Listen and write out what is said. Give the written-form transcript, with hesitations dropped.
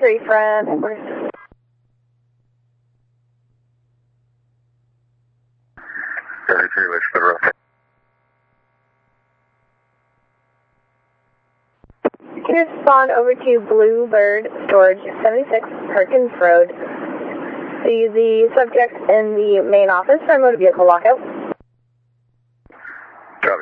3 friend. Can you respond over to Bluebird Storage 76 Perkins Road? See the subject in the main office for motor vehicle lockout.